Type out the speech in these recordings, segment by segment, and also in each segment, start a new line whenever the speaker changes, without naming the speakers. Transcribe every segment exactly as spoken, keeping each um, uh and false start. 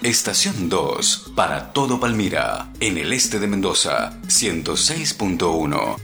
Estación dos, para todo Palmira, en el este de Mendoza, ciento seis punto uno.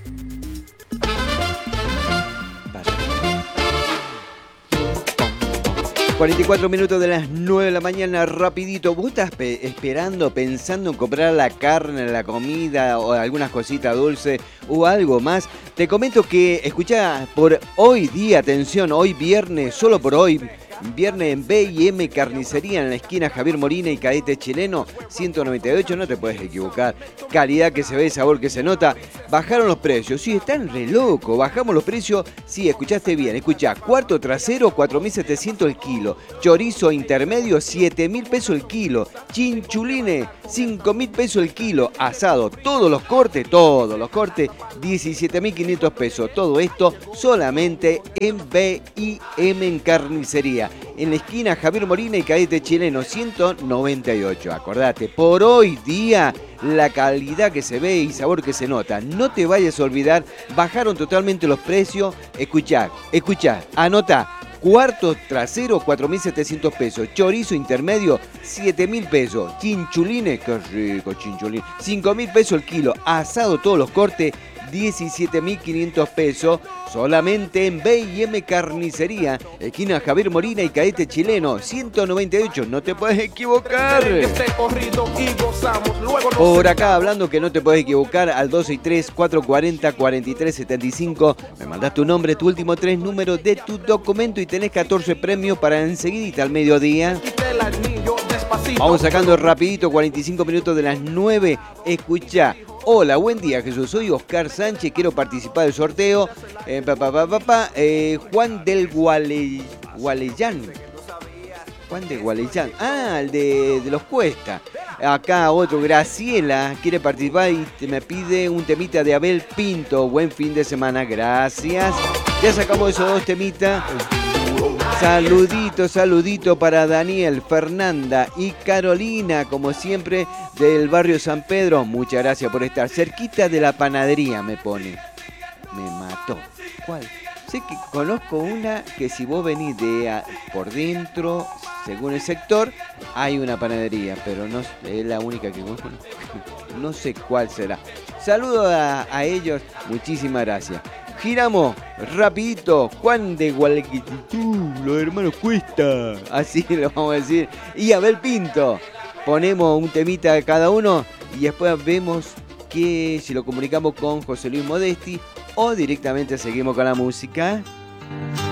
cuarenta y cuatro minutos de las nueve de la mañana, rapidito. ¿Vos estás pe- esperando, pensando en comprar la carne, la comida o algunas cositas dulces o algo más? Te comento que, escuchá, por hoy día, atención, hoy viernes, solo por hoy, viernes en B y M Carnicería en la esquina Javier Molina y Cadete Chileno, ciento noventa y ocho, no te puedes equivocar. Calidad que se ve, sabor que se nota. Bajaron los precios, sí, están re locos. Bajamos los precios, sí, escuchaste bien, escuchá. Cuarto trasero, cuatro mil setecientos el kilo. Chorizo intermedio, siete mil pesos el kilo. Chinchulines, cinco mil pesos el kilo. Asado, todos los cortes, todos los cortes, diecisiete mil quinientos pesos. Todo esto solamente en B y M en Carnicería. En la esquina Javier Molina y Cadete Chileno, ciento noventa y ocho. Acordate, por hoy día, la calidad que se ve y sabor que se nota. No te vayas a olvidar, bajaron totalmente los precios. Escuchá, escuchá, anota. Cuarto trasero, cuatro mil setecientos pesos. Chorizo intermedio, siete mil pesos. Chinchulines, qué rico chinchulín, cinco mil pesos el kilo. Asado todos los cortes, diecisiete mil quinientos pesos. Solamente en B y M Carnicería, esquina Javier Molina y Cadete Chileno, ciento noventa y ocho. No te puedes equivocar. Por acá hablando que no te puedes equivocar, al dos seis tres, cuatro cuatro cero, cuatro tres siete cinco. Me mandás tu nombre, tu último tres números de tu documento y tenés catorce premios para enseguidita al mediodía. Vamos sacando rapidito, cuarenta y cinco minutos de las nueve. Escuchá. Hola, buen día Jesús, soy Oscar Sánchez, quiero participar del sorteo. Eh, pa, pa, pa, pa, pa, eh, Juan del Guale, Gualeyán. Juan de Gualeyán, ah, el de, de los Cuesta. Acá otro, Graciela, quiere participar y me pide un temita de Abel Pinto. Buen fin de semana, gracias. Ya sacamos esos dos temitas. Saludito, saludito para Daniel, Fernanda y Carolina, como siempre, del barrio San Pedro. Muchas gracias por estar cerquita de la panadería, me pone. Me mató. ¿Cuál? Sé que conozco una que si vos venís de a, por dentro, según el sector, hay una panadería, pero no es la única que conozco. No sé cuál será. Saludo a, a ellos, muchísimas gracias. Giramos rapidito, Juan de Gualequitú, los hermanos Cuesta, así lo vamos a decir, y Abel Pinto. Ponemos un temita a cada uno y después vemos que si lo comunicamos con José Luis Modesti o directamente seguimos con la música.